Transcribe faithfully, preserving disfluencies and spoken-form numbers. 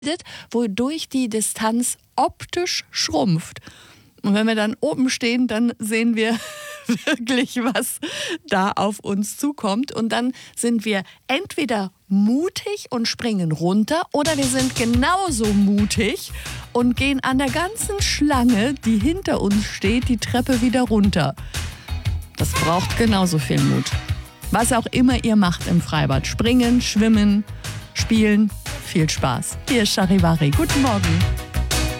wodurch die Distanz optisch schrumpft. Und wenn wir dann oben stehen, dann sehen wir wirklich, was da auf uns zukommt. Und dann sind wir entweder mutig und springen runter oder wir sind genauso mutig und gehen an der ganzen Schlange, die hinter uns steht, die Treppe wieder runter. Das braucht genauso viel Mut. Was auch immer ihr macht im Freibad. Springen, schwimmen, spielen. Viel Spaß. Hier ist Charivari. Guten Morgen.